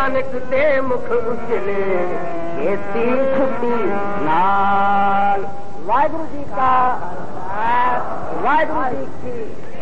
ਨਾਨਕ ਤੇ ਮੁਖ ਉਜਲੇ ਕੀਤੀ ਛੁੱਟੀ ਨਾਲ। ਵਾਹਿਗੁਰੂ ਜੀ ਕਾ ਵਾਹਿਗੁਰੂ ਜੀ ਕੀ